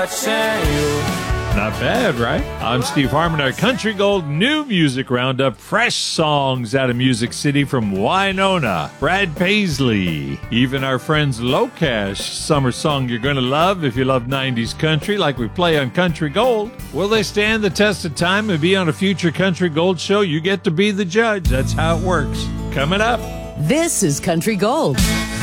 watching you. Not bad, right? I'm Steve Harmon, our Country Gold New Music Roundup. Fresh songs out of Music City from Winona, Brad Paisley, even our friends Locash, summer song you're going to love if you love 90s country like we play on Country Gold. Will they stand the test of time and be on a future Country Gold show? You get to be the judge. That's how it works. Coming up. This is Country Gold.